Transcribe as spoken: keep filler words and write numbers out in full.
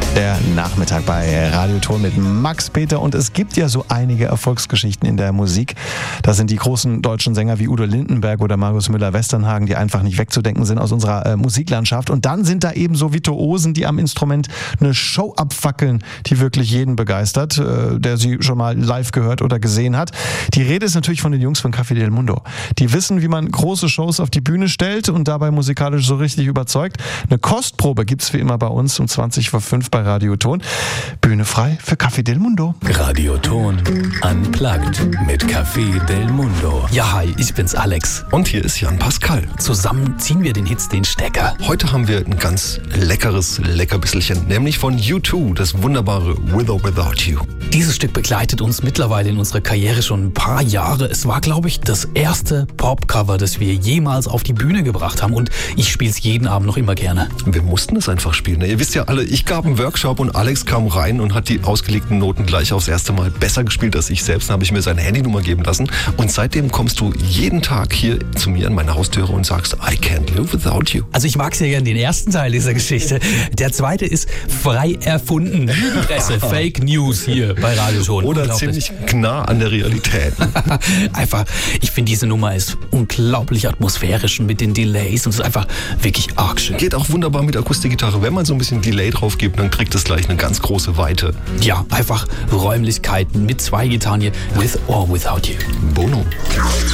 Der Nachmittag bei Radioton mit Max Peter, und es gibt ja so einige Erfolgsgeschichten in der Musik. Das sind die großen deutschen Sänger wie Udo Lindenberg oder Marius Müller-Westernhagen, die einfach nicht wegzudenken sind aus unserer äh, Musiklandschaft. Und dann sind da eben so Virtuosen, die am Instrument eine Show abfackeln, die wirklich jeden begeistert, äh, der sie schon mal live gehört oder gesehen hat. Die Rede ist natürlich von den Jungs von Café del Mundo. Die wissen, wie man große Shows auf die Bühne stellt und dabei musikalisch so richtig überzeugt. Eine Kostprobe gibt's wie immer bei uns um zwanzig vor fünf bei Radioton. Bühne frei für Café del Mundo. Radioton Unplugged mit Café del Mundo. Ja, hi, ich bin's Alex. Und hier ist Jan Pascal. Zusammen ziehen wir den Hits den Stecker. Heute haben wir ein ganz leckeres Leckerbisselchen, nämlich von U zwei, das wunderbare With or Without You. Dieses Stück begleitet uns mittlerweile in unserer Karriere schon ein paar Jahre. Es war, glaube ich, das erste Popcover, das wir jemals auf die Bühne gebracht haben, und ich spiele es jeden Abend noch immer gerne. Wir mussten es einfach spielen. Ihr wisst ja alle, ich gab einen Workshop und Alex kam rein und hat die ausgelegten Noten gleich aufs erste Mal besser gespielt als ich selbst. Dann habe ich mir seine Handynummer geben lassen, und seitdem kommst du jeden Tag hier zu mir an meine Haustüre und sagst, I can't live without you. Also ich mag sehr gerne den ersten Teil dieser Geschichte. Der zweite ist frei erfunden. Lügenpresse, Fake News hier bei Radioton. Oder ziemlich nah an der Realität. Einfach, ich finde, diese Nummer ist unglaublich atmosphärisch mit den Delays, und es ist einfach wirklich arg schön. Geht auch wunderbar mit Akustikgitarre. Wenn man so ein bisschen Delay drauf gibt, dann kriegt es gleich eine ganz große Weite. Ja, einfach Räumlichkeiten mit zwei Gitarren hier, With or Without You. Bono.